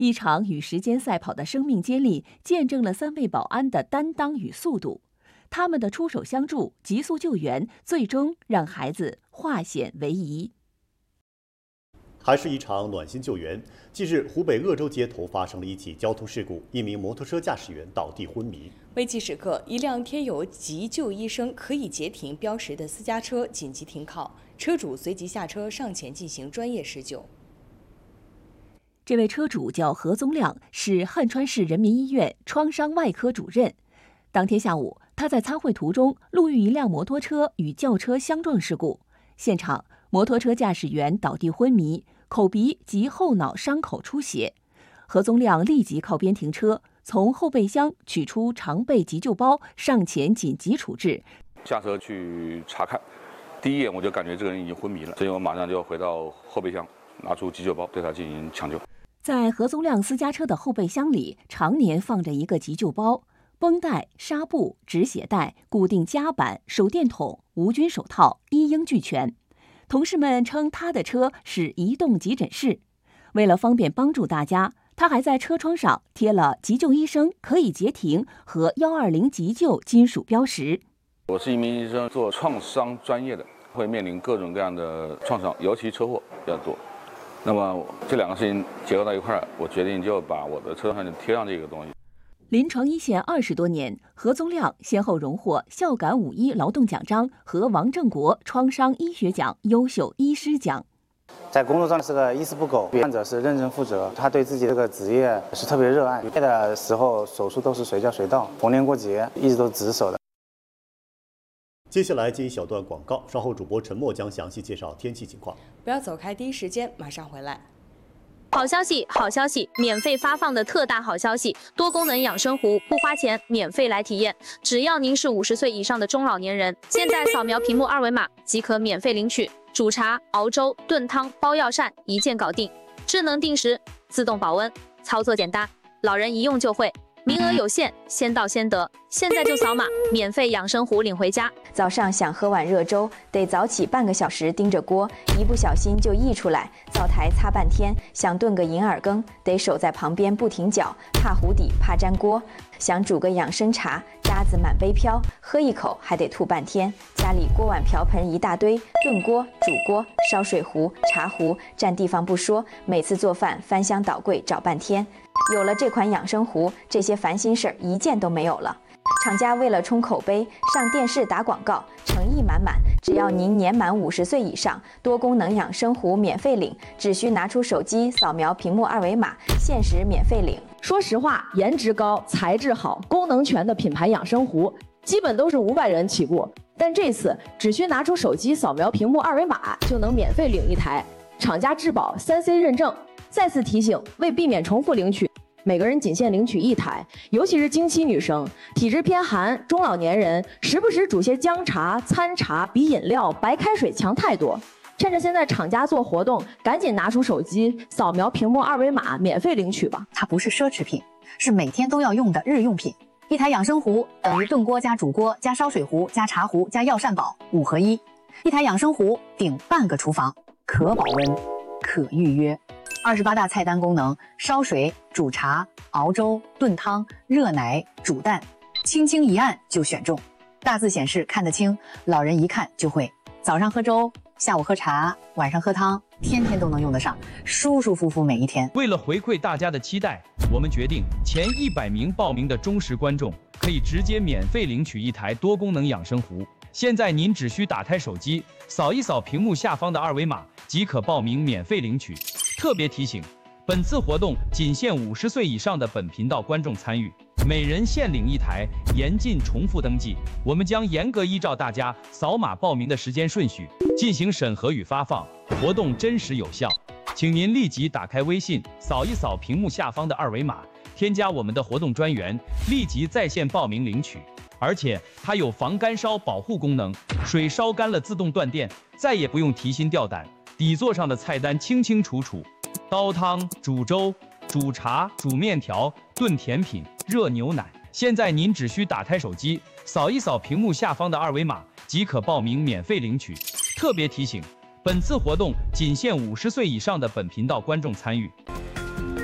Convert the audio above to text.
一场与时间赛跑的生命接力，见证了3位保安的担当与速度。他们的出手相助、急速救援，最终让孩子化险为夷。 还是一场暖心救援。近日，湖北鄂州街头发生了一起交通事故，一名摩托车驾驶员倒地昏迷。 危急时刻，一辆贴有急救医生可以截停标识的私家车紧急停靠，车主随即下车上前进行专业施救。 这位车主叫何宗亮，是汉川市人民医院创伤外科主任。当天下午，他在参会途中路遇一辆摩托车与轿车相撞事故，现场摩托车驾驶员倒地昏迷，口鼻及后脑伤口出血。何宗亮立即靠边停车，从后备箱取出常备急救包，上前紧急处置。 下车去查看，第一眼我就感觉这个人已经昏迷了，所以我马上就回到后备箱，拿出急救包对他进行抢救。 在何宗亮私家车的后备箱里，常年放着一个急救包，绷带、纱布、止血带、固定夹板、手电筒、无菌手套一应俱全。同事们称他的车是移动急诊室。为了方便帮助大家，他还在车窗上贴了急救医生可以截停和120急救金属标识。 我是一名医生，做创伤专业的，会面临各种各样的创伤，尤其车祸比较多。那么这2个事情结合到一块儿，我决定就把我的车上就贴上这个东西。 临床一线20多年，何宗亮先后荣获孝感5.1劳动奖章和王正国创伤医学奖优秀医师奖。 在工作上是个一丝不苟，患者是认真负责，他对自己这个职业是特别热爱。毕业的时候手术都是随叫随到，逢年过节一直都值守的。 接下来接一小段广告，稍后主播陈默将详细介绍天气情况。 不要走开，第一时间马上回来。 好消息，好消息！免费发放的特大好消息，多功能养生壶不花钱，免费来体验。只要您是50岁以上的中老年人，现在扫描屏幕2维码即可免费领取。煮茶、熬粥、炖汤、包药膳，一键搞定。智能定时，自动保温，操作简单，老人一用就会。名额有限，先到先得，现在就扫码，免费养生壶领回家。 早上想喝碗热粥，得早起半个小时盯着锅，一不小心就溢出来，灶台擦半天。想炖个银耳羹，得守在旁边不停搅，怕糊底，怕粘锅。想煮个养生茶，渣子满杯飘，喝一口还得吐半天。家里锅碗瓢盆一大堆，炖锅、煮锅、烧水壶、茶壶，占地方不说，每次做饭翻箱倒柜找半天。有了这款养生壶，这些烦心事儿一件都没有了。厂家为了冲口碑，上电视打广告，诚意满满。只要您年满50岁以上，多功能养生壶免费领，只需拿出手机扫描屏幕2维码，限时免费领。 说实话，颜值高、材质好、功能全的品牌养生壶，基本都是500元起步。但这次只需拿出手机扫描屏幕2维码，就能免费领一台，厂家质保3C 认证。再次提醒，为避免重复领取，每个人仅限领取1台，尤其是经期女生、体质偏寒、中老年人，时不时煮些姜茶、参茶比饮料、白开水强太多。趁着现在厂家做活动，赶紧拿出手机扫描屏幕2维码，免费领取吧。 它不是奢侈品，是每天都要用的日用品。一台养生壶等于炖锅加煮锅加烧水壶加茶壶加药膳宝5合1，一台养生壶顶半个厨房，可保温，可预约。28大菜单功能：烧水、煮茶、熬粥、炖汤、热奶、煮蛋，轻轻一按就选中。大字显示看得清，老人一看就会。早上喝粥，下午喝茶，晚上喝汤，天天都能用得上，舒舒服服每一天。 为了回馈大家的期待，我们决定前100名报名的忠实观众可以直接免费领取一台多功能养生壶。现在您只需打开手机，扫一扫屏幕下方的2维码，即可报名免费领取。特别提醒，本次活动仅限50岁以上的本频道观众参与，每人限领1台，严禁重复登记。我们将严格依照大家扫码报名的时间顺序进行审核与发放，活动真实有效。请您立即打开微信，扫一扫屏幕下方的2维码，添加我们的活动专员，立即在线报名领取。而且它有防干烧保护功能，水烧干了自动断电，再也不用提心吊胆。底座上的菜单清清楚楚，煲汤、煮粥、煮茶、煮面条、炖甜品、热牛奶。现在您只需打开手机，扫一扫屏幕下方的2维码，即可报名免费领取。特别提醒，本次活动仅限50岁以上的本频道观众参与。